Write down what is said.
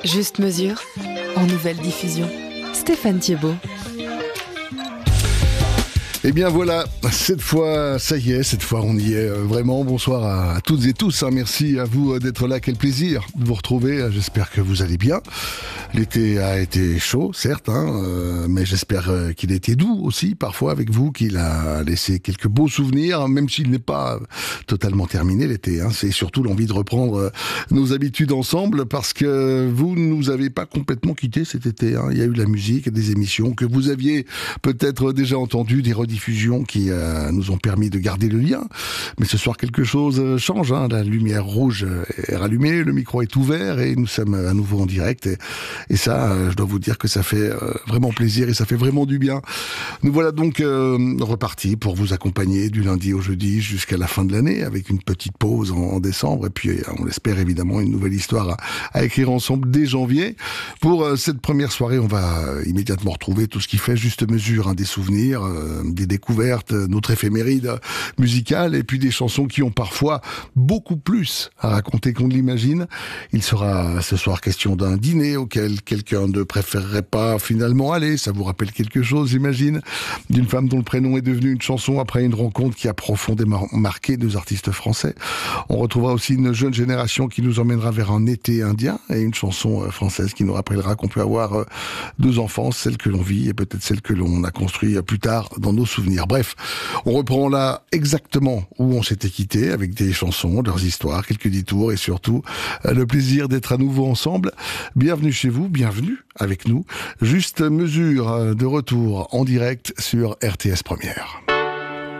Juste mesure, en nouvelle diffusion. Stéphane Thiebaud. Eh bien voilà, cette fois, ça y est, cette fois on y est vraiment. Bonsoir à toutes et tous, merci à vous d'être là, quel plaisir de vous retrouver, j'espère que vous allez bien. L'été a été chaud, certes, mais j'espère qu'il a été doux aussi, parfois avec vous, qu'il a laissé quelques beaux souvenirs, même s'il n'est pas totalement terminé l'été. C'est surtout l'envie de reprendre nos habitudes ensemble, parce que vous ne nous avez pas complètement quittés cet été. Il y a eu la musique, des émissions que vous aviez peut-être déjà entendues, des rediffusions qui nous ont permis de garder le lien. Mais ce soir, quelque chose change. La lumière rouge est rallumée, le micro est ouvert et nous sommes à nouveau en direct. Et ça, je dois vous dire que ça fait vraiment plaisir et ça fait vraiment du bien. Nous voilà donc repartis pour vous accompagner du lundi au jeudi jusqu'à la fin de l'année, avec une petite pause en décembre. Et puis, on l'espère évidemment, une nouvelle histoire à écrire ensemble dès janvier. Pour cette première soirée, on va immédiatement retrouver tout ce qui fait juste mesure, des souvenirs, des découvertes, notre éphéméride musicale, et puis des chansons qui ont parfois beaucoup plus à raconter qu'on ne l'imagine. Il sera ce soir question d'un dîner auquel quelqu'un ne préférerait pas finalement aller. Ça vous rappelle quelque chose, j'imagine, d'une femme dont le prénom est devenu une chanson après une rencontre qui a profondément marqué deux artistes français. On retrouvera aussi une jeune génération qui nous emmènera vers un été indien et une chanson française qui nous rappellera qu'on peut avoir deux enfances, celle que l'on vit et peut-être celle que l'on a construite plus tard dans nos souvenirs. Bref, on reprend là exactement où on s'était quitté, avec des chansons, leurs histoires, quelques détours et surtout le plaisir d'être à nouveau ensemble. Bienvenue chez vous, bienvenue avec nous. Juste mesure de retour en direct sur RTS Première.